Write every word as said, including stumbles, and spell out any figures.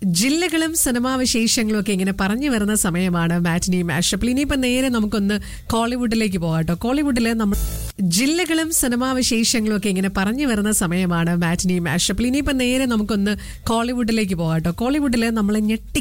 ജില്ലകളും സിനിമാ വിശേഷങ്ങളും ഒക്കെ ഇങ്ങനെ പറഞ്ഞു വരുന്ന സമയമാണ് മാറ്റിനി മാഷപ്പിൽ. ഇനിയിപ്പോൾ നേരെ നമുക്കൊന്ന് കോളിവുഡിലേക്ക് പോകാം കേട്ടോ. കോളിവുഡിൽ നമ്മൾ ജില്ലകളും സിനിമാ വിശേഷങ്ങളും ഒക്കെ ഇങ്ങനെ പറഞ്ഞു വരുന്ന സമയമാണ് മാറ്റിനി മാഷപ്പിൽ. ഇനിയിപ്പോൾ നേരെ നമുക്കൊന്ന് കോളിവുഡിലേക്ക് പോകാം കേട്ടോ. കോളിവുഡിൽ നമ്മളെ ഞെട്ടി